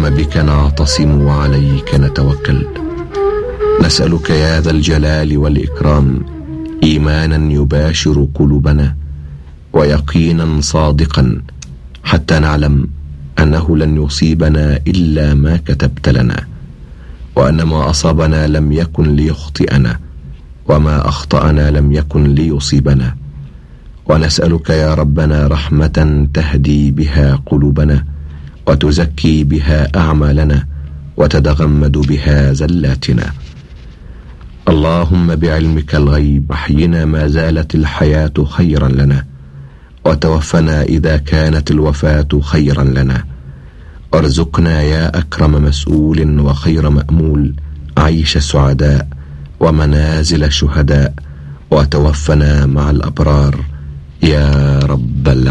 اللهم بك نعتصم وعليك نتوكل. نسألك يا ذا الجلال والإكرام إيمانا يباشر قلوبنا ويقينا صادقا حتى نعلم أنه لن يصيبنا إلا ما كتبت لنا، وأن ما أصابنا لم يكن ليخطئنا، وما أخطأنا لم يكن ليصيبنا. ونسألك يا ربنا رحمة تهدي بها قلوبنا وتزكي بها أعمالنا وتتغمد بها زلاتنا. اللهم بعلمك الغيب أحينا ما زالت الحياة خيرا لنا، وتوفنا إذا كانت الوفاة خيرا لنا. وارزقنا يا أكرم مسؤول وخير مأمول عيش السعداء ومنازل الشهداء، وتوفنا مع الأبرار يا رب العالمين.